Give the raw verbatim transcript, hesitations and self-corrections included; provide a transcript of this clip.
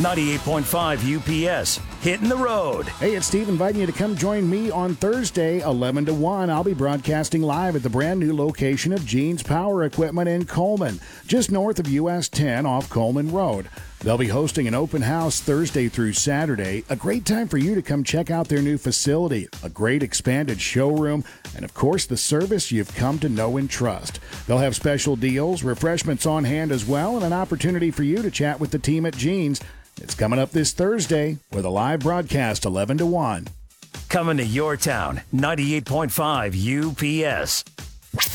ninety-eight point five U P S. Hitting the road. Hey, it's Steve inviting you to come join me on Thursday, eleven to one. I'll be broadcasting live at the brand new location of Gene's Power Equipment in Coleman, just north of U S ten off Coleman Road. They'll be hosting an open house Thursday through Saturday, a great time for you to come check out their new facility, a great expanded showroom, and of course the service you've come to know and trust. They'll have special deals, refreshments on hand as well, and an opportunity for you to chat with the team at Gene's. It's coming up this Thursday with a live broadcast eleven to one. Coming to your town, ninety-eight point five U P S.